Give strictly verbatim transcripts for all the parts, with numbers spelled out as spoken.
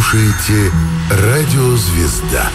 слушаете «Радио Звезда».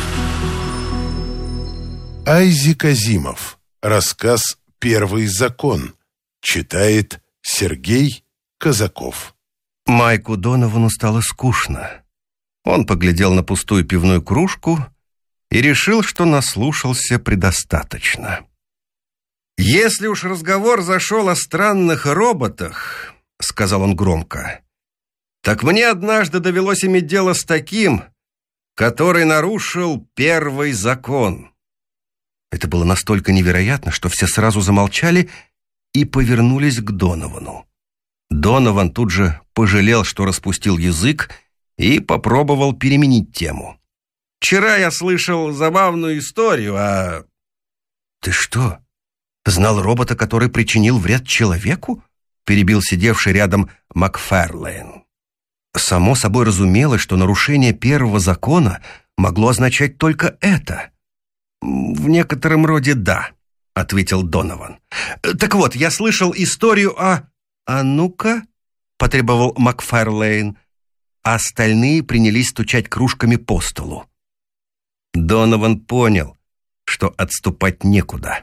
Айзек Азимов. Рассказ «Первый закон». Читает Сергей Казаков. Майку Доновану стало скучно. Он поглядел на пустую пивную кружку и решил, что наслушался предостаточно. «Если уж разговор зашел о странных роботах, — сказал он громко, — так мне однажды довелось иметь дело с таким, который нарушил первый закон». Это было настолько невероятно, что все сразу замолчали и повернулись к Доновану. Донован тут же пожалел, что распустил язык, и попробовал переменить тему. «Вчера я слышал забавную историю о...» «Ты что, знал робота, который причинил вред человеку?» — перебил сидевший рядом Макфарлейн. Само собой разумелось, что нарушение первого закона могло означать только это. «В некотором роде да», — ответил Донован. «Так вот, я слышал историю о...» «А ну-ка», — потребовал Макфарлейн, а остальные принялись стучать кружками по столу. Донован понял, что отступать некуда.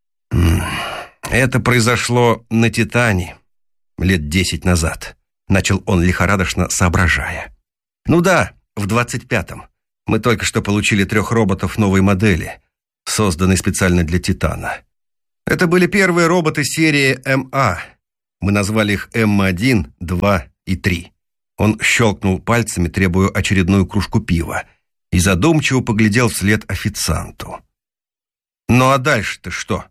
«Это произошло на Титане лет десять назад», — начал он лихорадочно соображая. «Ну да, в двадцать пятом. Мы только что получили трех роботов новой модели, созданной специально для Титана. Это были первые роботы серии эм а. Мы назвали их эм один, два и три. Он щелкнул пальцами, требуя очередную кружку пива, и задумчиво поглядел вслед официанту. «Ну а дальше-то что?»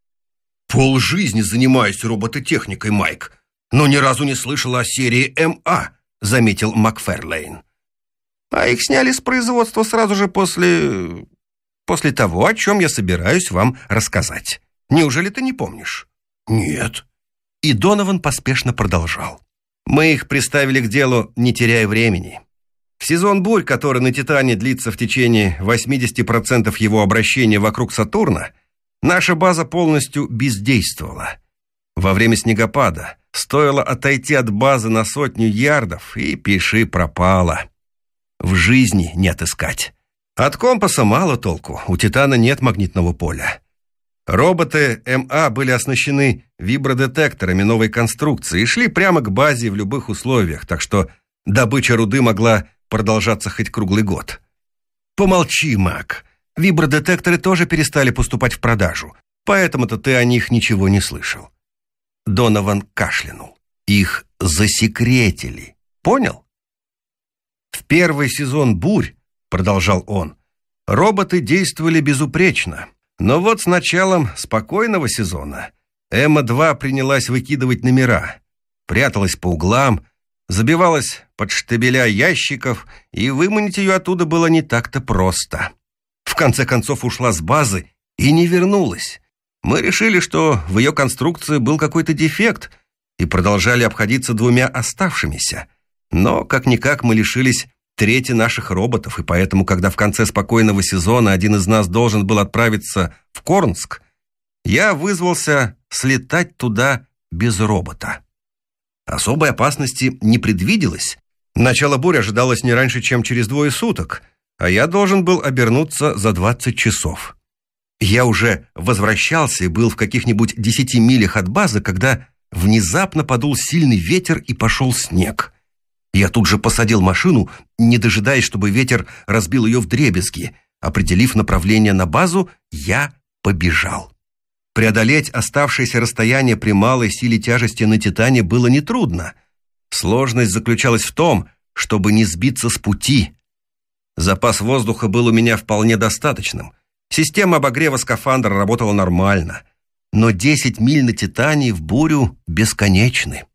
«Полжизни занимаюсь робототехникой, Майк, но ни разу не слышал о серии эм а», заметил Макфарлейн. «А их сняли с производства сразу же после... после того, о чем я собираюсь вам рассказать. Неужели ты не помнишь?» «Нет». И Донован поспешно продолжал. «Мы их приставили к делу, не теряя времени. В сезон бурь, который на Титане длится в течение восемьдесят процентов его обращения вокруг Сатурна, наша база полностью бездействовала. Во время снегопада стоило отойти от базы на сотню ярдов, и пиши пропало. В жизни не отыскать. От компаса мало толку, у Титана нет магнитного поля. Роботы эм а были оснащены вибродетекторами новой конструкции и шли прямо к базе в любых условиях, так что добыча руды могла продолжаться хоть круглый год». «Помолчи, Мак. Вибродетекторы тоже перестали поступать в продажу, поэтому-то ты о них ничего не слышал». Донован кашлянул. «Их засекретили. Понял?» «В первый сезон бурь, — продолжал он, — роботы действовали безупречно. Но вот с началом спокойного сезона эм два принялась выкидывать номера, пряталась по углам, забивалась под штабеля ящиков, и выманить ее оттуда было не так-то просто. В конце концов ушла с базы и не вернулась. Мы решили, что в ее конструкции был какой-то дефект, и продолжали обходиться двумя оставшимися. Но, как-никак, мы лишились трети наших роботов, и поэтому, когда в конце спокойного сезона один из нас должен был отправиться в Корнск, я вызвался слетать туда без робота. Особой опасности не предвиделось. Начало бури ожидалось не раньше, чем через двое суток, а я должен был обернуться за двадцать часов. Я уже возвращался и был в каких-нибудь десяти милях от базы, когда внезапно подул сильный ветер и пошел снег. Я тут же посадил машину, не дожидаясь, чтобы ветер разбил ее вдребезги. Определив направление на базу, я побежал. Преодолеть оставшееся расстояние при малой силе тяжести на Титане было нетрудно. Сложность заключалась в том, чтобы не сбиться с пути. Запас воздуха был у меня вполне достаточным. Система обогрева скафандра работала нормально. Но десять миль на Титане в бурю бесконечны.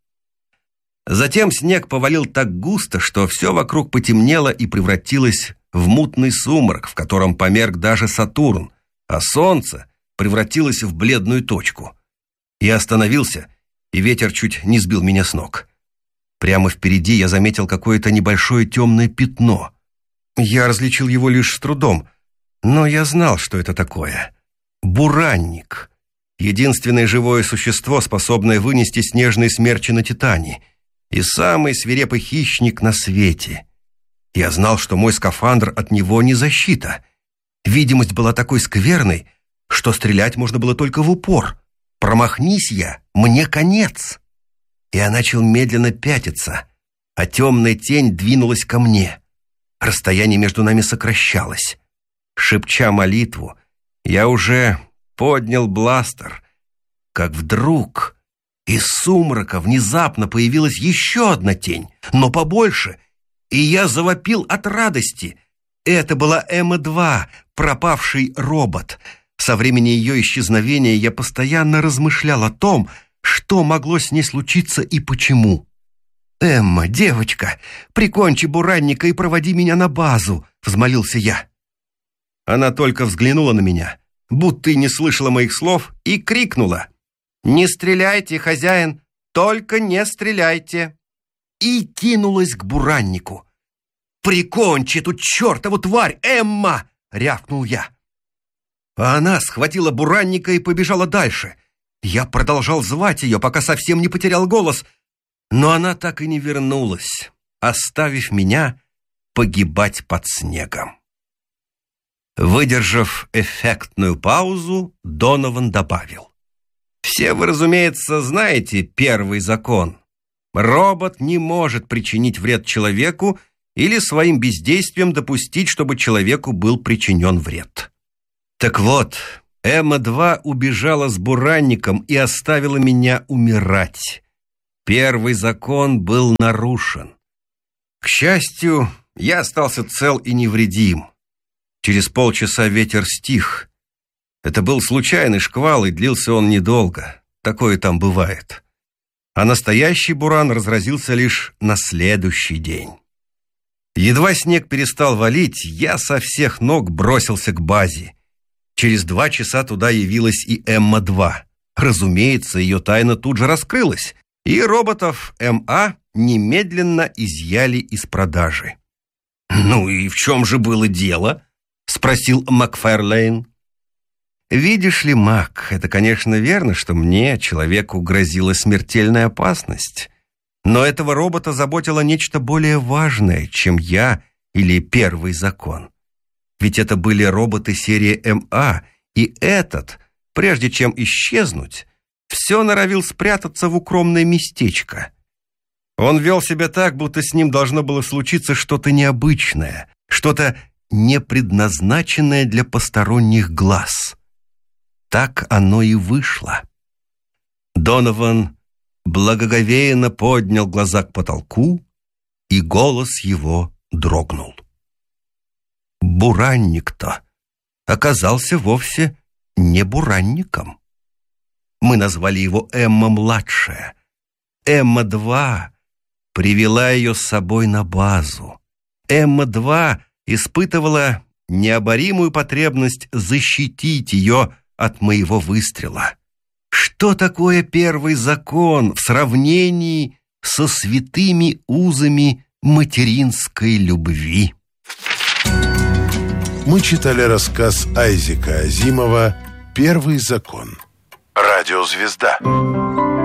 Затем снег повалил так густо, что все вокруг потемнело и превратилось в мутный сумрак, в котором померк даже Сатурн, а солнце превратилось в бледную точку. Я остановился, и ветер чуть не сбил меня с ног. Прямо впереди я заметил какое-то небольшое темное пятно. Я различил его лишь с трудом, но я знал, что это такое. Буранник. Единственное живое существо, способное вынести снежные смерчи на Титане. И самый свирепый хищник на свете. Я знал, что мой скафандр от него не защита. Видимость была такой скверной, что стрелять можно было только в упор. Промахнись я, мне конец. Я начал медленно пятиться, а темная тень двинулась ко мне. Расстояние между нами сокращалось. Шепча молитву, я уже поднял бластер, как вдруг из сумрака внезапно появилась еще одна тень, но побольше, и я завопил от радости. Это была Эмма два, пропавший робот. Со времени ее исчезновения я постоянно размышлял о том, что могло с ней случиться и почему. «Эмма, девочка, прикончи буранника и проводи меня на базу», — взмолился я. Она только взглянула на меня, будто и не слышала моих слов, и крикнула: «Не стреляйте, хозяин, только не стреляйте!» И кинулась к бураннику. «Прикончи эту чертову тварь, Эмма!» — рявкнул я. А она схватила буранника и побежала дальше. Я продолжал звать ее, пока совсем не потерял голос, но она так и не вернулась, оставив меня погибать под снегом. Выдержав эффектную паузу, Донован добавил: «Все вы, разумеется, знаете первый закон. Робот не может причинить вред человеку или своим бездействием допустить, чтобы человеку был причинен вред». Так вот, Эмма два убежала с буранником и оставила меня умирать. Первый закон был нарушен. К счастью, я остался цел и невредим. Через полчаса ветер стих. Это был случайный шквал, и длился он недолго. Такое там бывает. А настоящий буран разразился лишь на следующий день. Едва снег перестал валить, я со всех ног бросился к базе. Через два часа туда явилась и Эмма два. Разумеется, ее тайна тут же раскрылась, и роботов эм а немедленно изъяли из продажи. «Ну и в чем же было дело?» — спросил Макфарлейн. «Видишь ли, Мак, это, конечно, верно, что мне, человеку, грозила смертельная опасность. Но этого робота заботило нечто более важное, чем я или первый закон. Ведь это были роботы серии эм а, и этот, прежде чем исчезнуть, все норовил спрятаться в укромное местечко. Он вел себя так, будто с ним должно было случиться что-то необычное, что-то не предназначенное для посторонних глаз. Так оно и вышло». Донован благоговейно поднял глаза к потолку, и голос его дрогнул. Буранник-то оказался вовсе не буранником. Мы назвали его Эмма-младшая. Эмма два привела ее с собой на базу. Эмма два испытывала необоримую потребность защитить ее от моего выстрела. Что такое первый закон в сравнении со святыми узами материнской любви? Мы читали рассказ Айзека Азимова «Первый закон». Радиозвезда.